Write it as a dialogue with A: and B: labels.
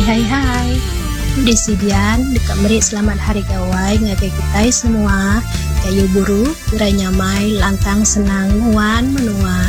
A: Hai. Di sidian, dekat merit selamat hari gawai ngagai kita semua. Kayu buru, kira nyamai, lantang senang, nguan, menuan.